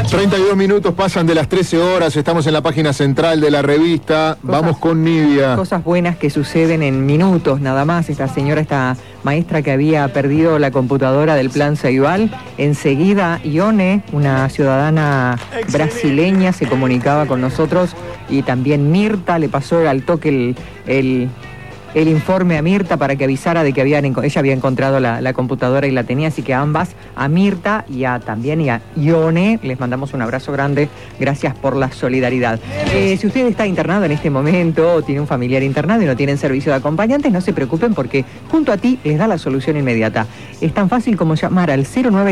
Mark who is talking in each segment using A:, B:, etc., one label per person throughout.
A: 32 minutos pasan de las 13 horas, estamos en la página central de la revista. Vamos con Nidia.
B: Cosas buenas que suceden en minutos nada más. Esta maestra que había perdido la computadora del Plan Ceibal, enseguida Ione, una ciudadana brasileña, se comunicaba con nosotros, y también Mirta le pasó al toque el informe a Mirta para que avisara de que ella había encontrado la computadora y la tenía, así que ambas, a Mirta y también a Ione, les mandamos un abrazo grande, gracias por la solidaridad. Si usted está internado en este momento o tiene un familiar internado y no tienen servicio de acompañantes, no se preocupen porque junto a ti les da la solución inmediata. Es tan fácil como llamar al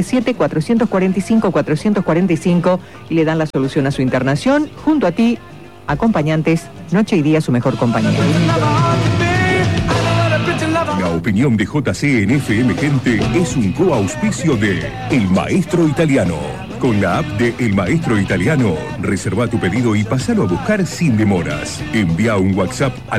B: 097-445-445 y le dan la solución a su internación. Junto a ti, acompañantes, noche y día su mejor compañía.
C: La opinión de JC en FM Gente es un coauspicio de El Maestro Italiano. Con la app de El Maestro Italiano, reserva tu pedido y pasalo a buscar sin demoras. Envía un WhatsApp al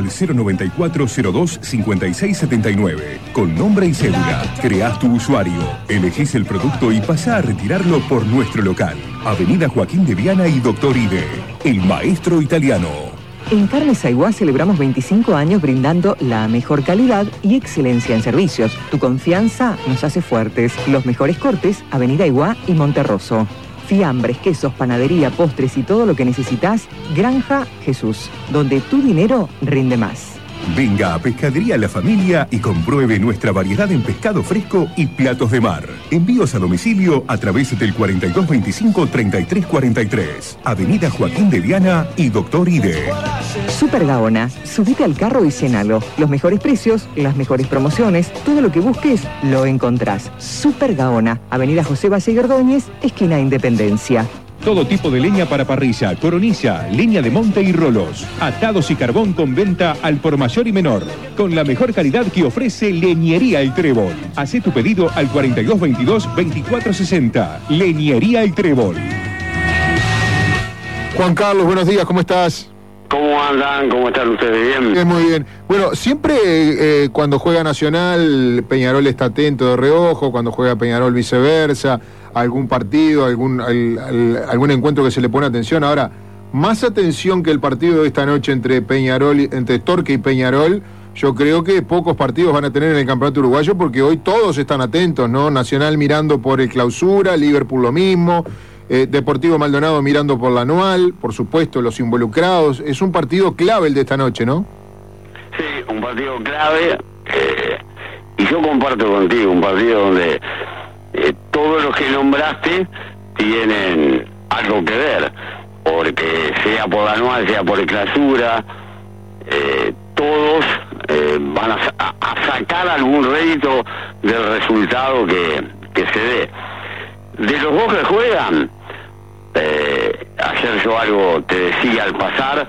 C: 094-02-5679. Con nombre y cédula, creás tu usuario, elegís el producto y pasá a retirarlo por nuestro local. Avenida Joaquín de Viana y Doctor Ide. El Maestro Italiano.
B: En Carnes Aiguá celebramos 25 años brindando la mejor calidad y excelencia en servicios. Tu confianza nos hace fuertes. Los mejores cortes, Avenida Aiguá y Monterroso. Fiambres, quesos, panadería, postres y todo lo que necesitas, Granja Jesús, donde tu dinero rinde más.
C: Venga a Pescadería La Familia y compruebe nuestra variedad en pescado fresco y platos de mar. Envíos a domicilio a través del 4225-3343. Avenida Joaquín de Viana y Doctor Ide.
B: Super Gaona, subite al carro y llénalo. Los mejores precios, las mejores promociones, todo lo que busques lo encontrás. Super Gaona, Avenida José Valle y Ordóñez, esquina Independencia.
D: Todo tipo de leña para parrilla, coronilla, leña de monte y rolos. Atados y carbón con venta al por mayor y menor. Con la mejor calidad que ofrece Leñería El Trébol. Hacé tu pedido al 4222-2460. Leñería El Trébol.
A: Juan Carlos, buenos días, ¿cómo estás?
E: ¿Cómo andan? ¿Cómo están ustedes? ¿Bien?
A: Muy bien. Bueno, siempre cuando juega Nacional, Peñarol está atento de reojo, cuando juega Peñarol viceversa, algún partido, algún encuentro que se le pone atención. Ahora, más atención que el partido de esta noche entre Torque y Peñarol, yo creo que pocos partidos van a tener en el campeonato uruguayo, porque hoy todos están atentos, ¿no? Nacional mirando por el clausura, Liverpool lo mismo, Deportivo Maldonado mirando por la anual, por supuesto los involucrados. Es un partido clave el de esta noche, ¿no?
E: Sí, un partido clave, y yo comparto contigo, un partido donde todos los que nombraste tienen algo que ver, porque sea por la anual, sea por el clausura, todos van a sacar algún rédito del resultado que se dé. De los dos que juegan, ayer yo algo te decía al pasar,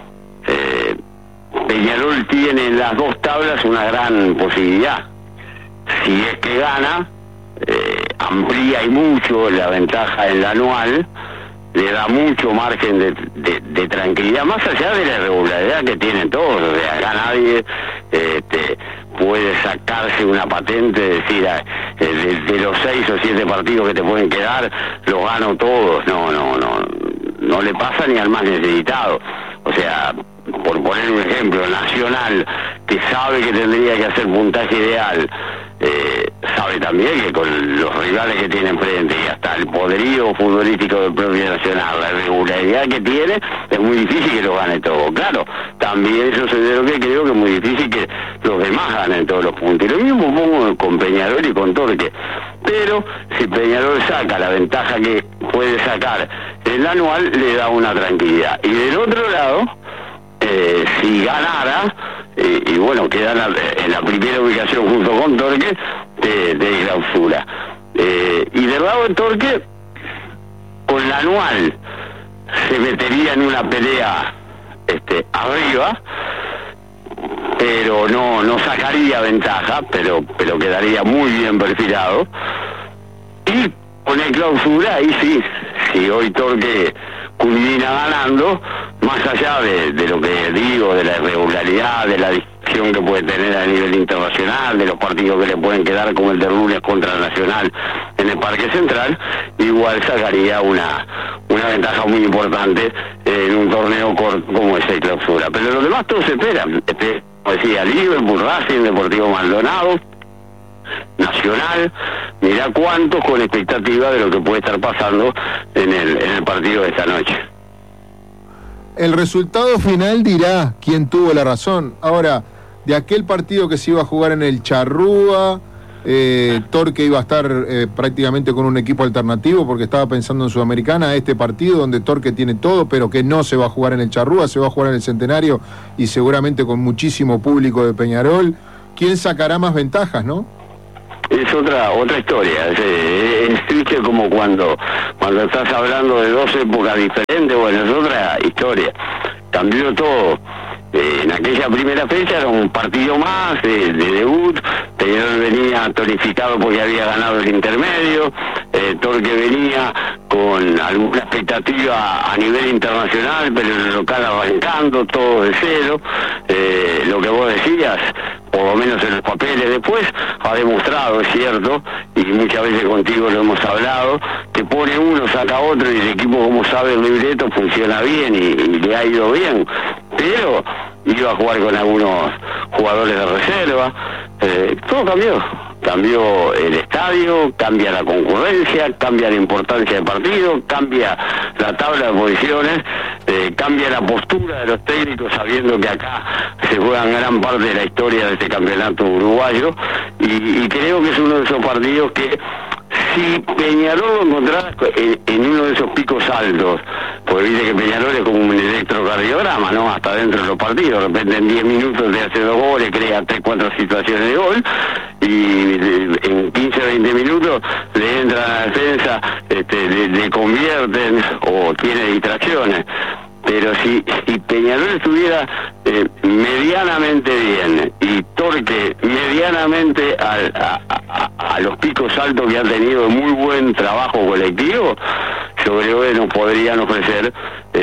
E: Peñarol tiene en las dos tablas una gran posibilidad. Si es que gana, amplía y mucho la ventaja en la anual, le da mucho margen de tranquilidad, más allá de la irregularidad que tienen todos. O sea, acá nadie puede sacarse una patente, decir, de los 6 o 7 partidos que te pueden quedar, los gano todos. No le pasa ni al más necesitado. O sea, por poner un ejemplo, Nacional, que sabe que tendría que hacer puntaje ideal, sabe también que con los rivales que tiene enfrente y hasta el poderío futbolístico del propio Nacional, la irregularidad que tiene, es muy difícil que lo gane todo. Claro, también eso es de lo que creo que es muy difícil que los demás ganen todos los puntos. Y lo mismo pongo con Peñarol y con Torque. Pero si Peñarol saca la ventaja que puede sacar en la anual, le da una tranquilidad. Y del otro lado, si ganara, y bueno, queda en la primera ubicación junto con Torque de clausura. Y del lado de Torque, con la anual se metería en una pelea arriba, pero no sacaría ventaja, pero quedaría muy bien perfilado. Y con el clausura, ahí sí, si hoy Torque culmina ganando, más allá de lo que digo, de la irregularidad, de la discusión que puede tener a nivel internacional, de los partidos que le pueden quedar como el de lunes contra Nacional en el Parque Central, igual sacaría una una ventaja muy importante en un torneo corto como es el Clausura. Pero los demás todos esperan, como decía, Liverpool, Racing, Deportivo Maldonado, Nacional, mirá cuántos con expectativa de lo que puede estar pasando en el partido de esta noche.
A: El resultado final dirá quién tuvo la razón. Ahora, de aquel partido que se iba a jugar en el Charrúa, Torque iba a estar prácticamente con un equipo alternativo porque estaba pensando en Sudamericana, este partido donde Torque tiene todo, pero que no se va a jugar en el Charrúa, se va a jugar en el Centenario y seguramente con muchísimo público de Peñarol. ¿Quién sacará más ventajas, no?
E: Es otra historia, es triste como cuando estás hablando de dos épocas diferentes, bueno, es otra historia, cambió todo. En aquella primera fecha era un partido más de debut, Peñarol venía tonificado porque había ganado el intermedio, Torque venía con alguna expectativa a nivel internacional, pero en el local arrancando, todo de cero, lo que vos decías, por lo menos en los papeles después, ha demostrado, es cierto, y muchas veces contigo lo hemos hablado, que pone uno, saca otro, y el equipo, como sabe el libreto, funciona bien y le ha ido bien, pero iba a jugar con algunos jugadores de reserva, todo cambió el estadio, cambia la concurrencia, cambia la importancia del partido, cambia la tabla de posiciones, cambia la postura de los técnicos sabiendo que acá se juegan gran parte de la historia de este campeonato uruguayo y creo que es uno de esos partidos que si Peñarol lo encontrara en uno de esos picos altos, porque viste que Peñarol es como un electrocardiograma, ¿no? Hasta dentro de los partidos, de repente en 10 minutos te hace 2 goles, crea 3-4 situaciones de gol, y en 15-20 minutos le entra a la defensa, le convierten o tiene distracciones. Pero si Peñarol estuviera medianamente bien y Torque medianamente a los picos altos que han tenido de muy buen trabajo colectivo, yo creo que nos podrían ofrecer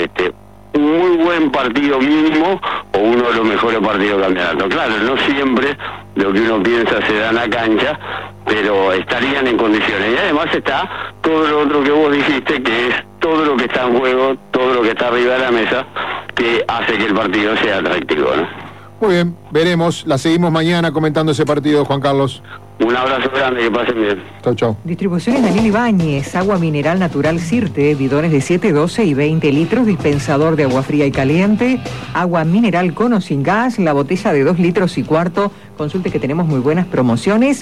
E: un muy buen partido mínimo o uno de los mejores partidos del campeonato. Claro, no siempre lo que uno piensa se da en la cancha, pero estarían en condiciones. Y además está todo lo otro que vos dijiste, que es todo lo que está en juego, todo lo que está arriba de la mesa, que hace que el partido sea atractivo, ¿no?
A: Muy bien, veremos, la seguimos mañana comentando ese partido, Juan Carlos.
E: Un abrazo grande, que pasen bien.
A: Chau, chau.
B: Distribuciones Daniel Ibáñez, agua mineral natural Sirte, bidones de 7, 12 y 20 litros, dispensador de agua fría y caliente, agua mineral con o sin gas, la botella de 2 litros y cuarto. Consulte que tenemos muy buenas promociones,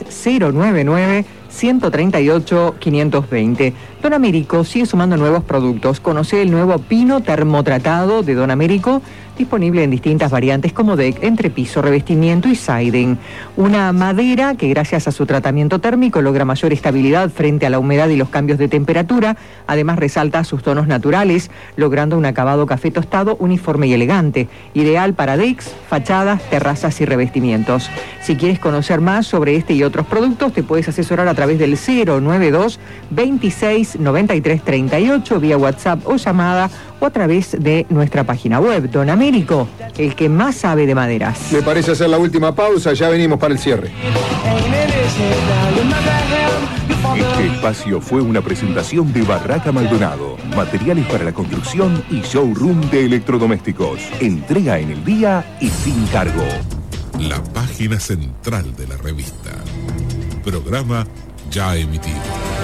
B: 099-138-520. Don Américo sigue sumando nuevos productos. Conoce el nuevo pino termotratado de Don Américo, disponible en distintas variantes como deck, entrepiso, revestimiento y siding. Una madera que gracias a su tratamiento térmico logra mayor estabilidad frente a la humedad y los cambios de temperatura. Además resalta sus tonos naturales, logrando un acabado café tostado uniforme y elegante, ideal para decks, fachadas, terrazas y revestimientos. Si quieres conocer más sobre este y otros productos, te puedes asesorar a través del 092 26 93 38 vía WhatsApp o llamada o a través de nuestra página web. Don Américo, el que más sabe de maderas.
A: ¿Le parece hacer la última pausa? Ya venimos para el cierre.
C: Este espacio fue una presentación de Barraca Maldonado, materiales para la construcción y showroom de electrodomésticos. Entrega en el día y sin cargo.
F: La página central de la revista. Programa ya emitido.